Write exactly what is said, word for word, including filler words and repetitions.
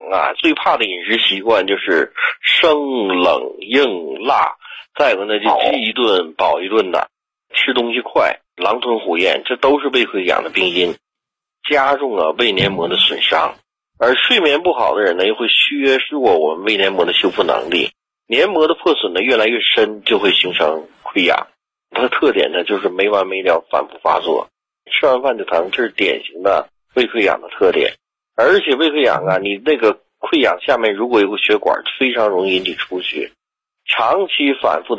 啊，最怕的饮食习惯就是生冷硬辣，再有呢就饥一顿饱一顿的，吃东西快，狼吞虎咽，这都是胃溃疡的病因，加重了胃黏膜的损伤。而睡眠不好的人呢，又会削弱我们胃黏膜的修复能力，黏膜的破损呢越来越深，就会形成溃疡。它的特点呢就是没完没了，反复发作，吃完饭就疼，这是典型的胃溃疡的特点。而且胃溃疡啊，你那个溃疡下面如果有个血管，非常容易引起出血，长期反复的